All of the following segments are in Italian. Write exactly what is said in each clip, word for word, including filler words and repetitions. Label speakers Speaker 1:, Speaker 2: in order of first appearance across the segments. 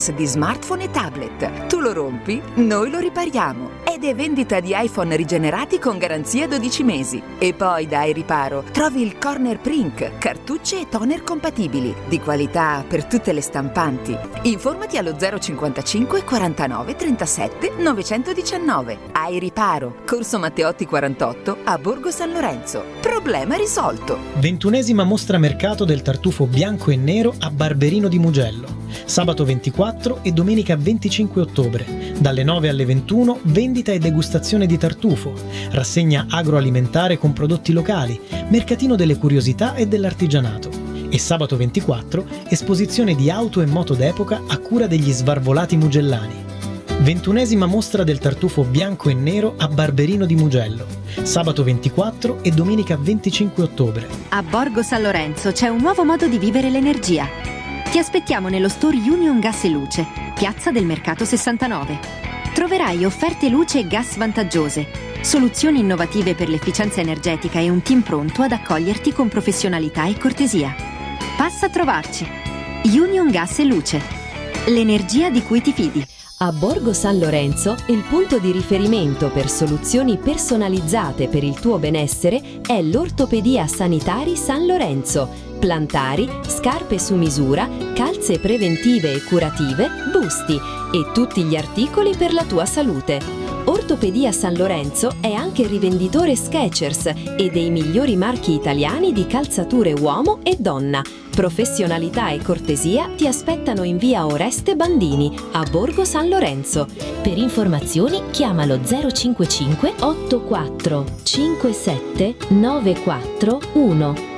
Speaker 1: antivirus di smartphone e tablet. Tu lo rompi, noi lo ripariamo. Ed è vendita di iPhone rigenerati con garanzia dodici mesi. E poi da iRiparo trovi il Corner Print, cartucce e toner compatibili, di qualità per tutte le stampanti. Informati allo zero cinquantacinque quarantanove trentasette novecentodiciannove. iRiparo, Corso Matteotti quarantotto a Borgo San Lorenzo. Problema risolto.
Speaker 2: ventunesima mostra mercato del tartufo bianco e nero a Barberino di Mugello. Sabato ventiquattro e domenica venticinque ottobre. Dalle nove alle ventuno vendita e degustazione di tartufo, rassegna agroalimentare con prodotti locali, mercatino delle curiosità e dell'artigianato. E sabato ventiquattro esposizione di auto e moto d'epoca a cura degli Svarvolati Mugellani. ventunesima mostra del tartufo bianco e nero a Barberino di Mugello. Sabato ventiquattro e domenica venticinque ottobre.
Speaker 3: A Borgo San Lorenzo c'è un nuovo modo di vivere l'energia. Ti aspettiamo nello store Union Gas e Luce, Piazza del Mercato sessantanove. Troverai offerte luce e gas vantaggiose, soluzioni innovative per l'efficienza energetica e un team pronto ad accoglierti con professionalità e cortesia. Passa a trovarci. Union Gas e Luce. L'energia di cui ti fidi.
Speaker 4: A Borgo San Lorenzo, il punto di riferimento per soluzioni personalizzate per il tuo benessere è l'Ortopedia Sanitari San Lorenzo. Plantari, scarpe su misura, calze preventive e curative, busti e tutti gli articoli per la tua salute. Ortopedia San Lorenzo è anche rivenditore Skechers e dei migliori marchi italiani di calzature uomo e donna. Professionalità e cortesia ti aspettano in via Oreste Bandini, a Borgo San Lorenzo.
Speaker 5: Per informazioni chiamalo zero cinquantacinque ottantaquattro cinquantasette novantaquattro.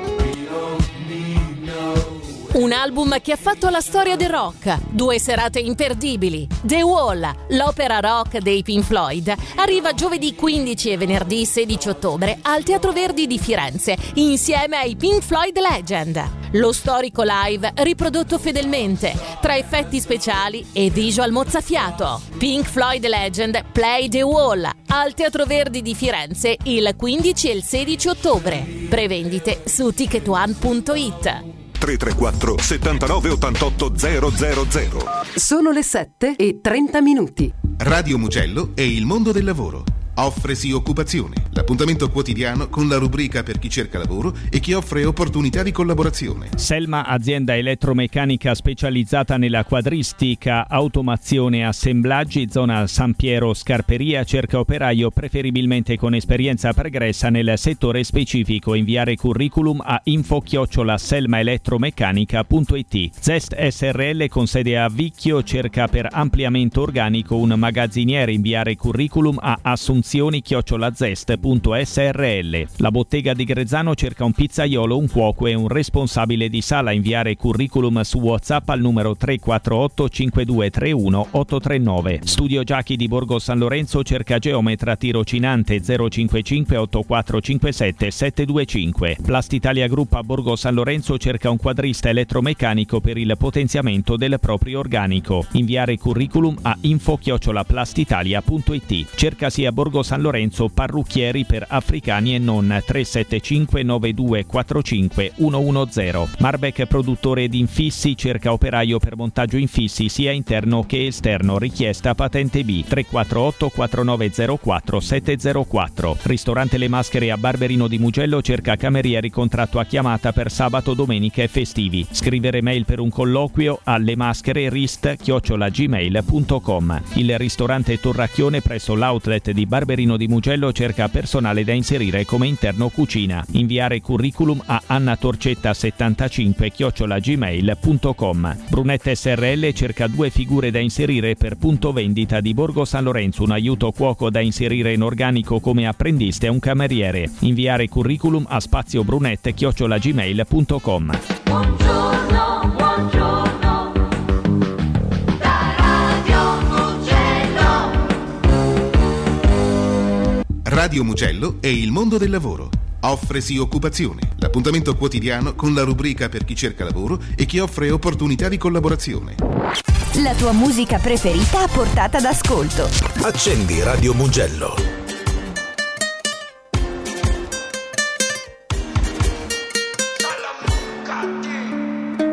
Speaker 6: Un album che ha fatto la storia del rock, due serate imperdibili. The Wall, l'opera rock dei Pink Floyd, arriva giovedì quindici e venerdì sedici ottobre al Teatro Verdi di Firenze, insieme ai Pink Floyd Legend. Lo storico live riprodotto fedelmente, tra effetti speciali e visual mozzafiato. Pink Floyd Legend Play The Wall, al Teatro Verdi di Firenze il quindici e il sedici ottobre. Prevendite su ticket one punto it.
Speaker 7: tre tre quattro settantanove ottantotto zero zero zero.
Speaker 8: Sono le sette e trenta minuti.
Speaker 9: Radio Mugello e il mondo del lavoro. Offresi occupazione, l'appuntamento quotidiano con la rubrica per chi cerca lavoro e chi offre opportunità di collaborazione.
Speaker 10: Selma, azienda elettromeccanica specializzata nella quadristica, automazione e assemblaggi, zona San Piero Scarperia, cerca operaio preferibilmente con esperienza pregressa nel settore specifico. Inviare curriculum a info chiocciola selmaelettromeccanica punto it. Zest S R L con sede a Vicchio cerca per ampliamento organico un magazziniere. Inviare curriculum a assunzione chiocciola zest punto s r l. La bottega di Grezzano cerca un pizzaiolo, un cuoco e un responsabile di sala. Inviare curriculum su WhatsApp al numero tre quattro otto cinque due tre uno otto tre nove. Studio Giachi di Borgo San Lorenzo cerca geometra tirocinante zero cinque cinque otto quattro cinque sette sette due cinque. Plastitalia Group a Borgo San Lorenzo cerca un quadrista elettromeccanico per il potenziamento del proprio organico. Inviare curriculum a info chiocciola plastitalia punto it. Cercasi a Borgo San Lorenzo parrucchieri per africani e non. Tre sette cinque nove due quattro cinque uno uno zero. Marbeck produttore di infissi cerca operaio per montaggio infissi sia interno che esterno. Richiesta patente B. Tre quattro otto quattro nove zero quattro sette zero quattro. Ristorante Le Maschere a Barberino di Mugello cerca camerieri contratto a chiamata per sabato, domenica e festivi. Scrivere mail per un colloquio a lemaschereRist chiocciola gmail punto com. Il ristorante Torracchione presso l'outlet di Barberino di Mugello cerca personale da inserire come interno cucina. Inviare curriculum a annatorcetta settantacinque chiocciola gmail punto com. Brunette S R L cerca due figure da inserire per punto vendita di Borgo San Lorenzo, un aiuto cuoco da inserire in organico come apprendista e un cameriere. Inviare curriculum a spazio brunette chiocciola gmail punto com.
Speaker 11: Buongiorno, buongiorno. Da Radio Mugello.
Speaker 9: Radio Mugello e il mondo del lavoro. Offresi occupazione, l'appuntamento quotidiano con la rubrica per chi cerca lavoro e chi offre opportunità di collaborazione.
Speaker 12: La tua musica preferita a portata d'ascolto.
Speaker 13: Accendi Radio Mugello.